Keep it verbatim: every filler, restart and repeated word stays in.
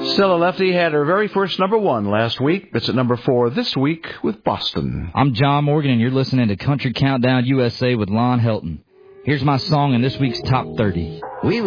Stella Lefty had her very first number one last week. It's at number four this week with Boston. I'm John Morgan, and you're listening to Country Countdown U S A with Lon Helton. Here's my song in this week's Top thirty. We